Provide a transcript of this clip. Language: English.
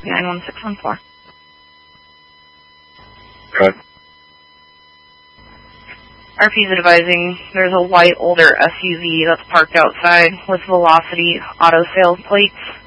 91614. Good. RP's advising there's a white older SUV that's parked outside with Velocity auto sales plates.